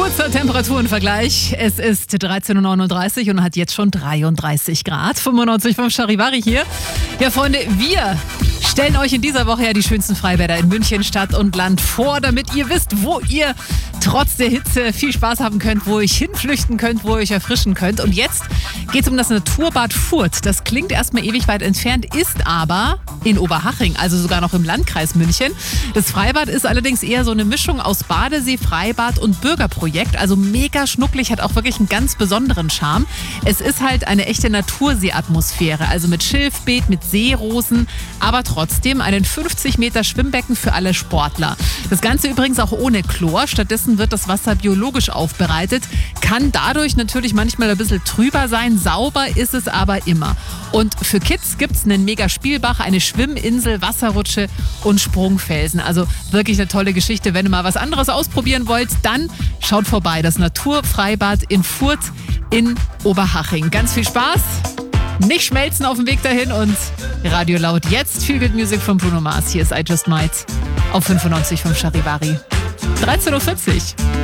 Kurzer Temperaturenvergleich. Es ist 13.39 Uhr und hat jetzt schon 33 Grad. 95,5 Charivari hier. Ja, Freunde, wir stellen euch in dieser Woche ja die schönsten Freibäder in München, Stadt und Land vor, damit ihr wisst, wo ihr trotz der Hitze viel Spaß haben könnt, wo ihr euch hinflüchten könnt, wo ihr euch erfrischen könnt. Und jetzt geht es um das Naturbad Furth. Das klingt erstmal ewig weit entfernt, ist aber in Oberhaching, also sogar noch im Landkreis München. Das Freibad ist allerdings eher so eine Mischung aus Badesee, Freibad und Bürgerprojekt. Also mega schnucklig, hat auch wirklich einen ganz besonderen Charme. Es ist halt eine echte Naturseeatmosphäre, also mit Schilfbeet, mit Seerosen, aber trotzdem einen 50 Meter Schwimmbecken für alle Sportler. Das Ganze übrigens auch ohne Chlor. Stattdessen wird das Wasser biologisch aufbereitet, kann dadurch natürlich manchmal ein bisschen trüber sein. Sauber ist es aber immer. Und für Kids gibt es einen mega Spielbach, eine Schwimminsel, Wasserrutsche und Sprungfelsen. Also wirklich eine tolle Geschichte. Wenn ihr mal was anderes ausprobieren wollt, dann schaut vorbei. Das Naturfreibad in Furth in Oberhaching. Ganz viel Spaß, nicht schmelzen auf dem Weg dahin und Radio laut. Jetzt Feel Good Music von Bruno Mars. Hier ist I Just Might auf 95,5 Charivari. 13.40 Uhr.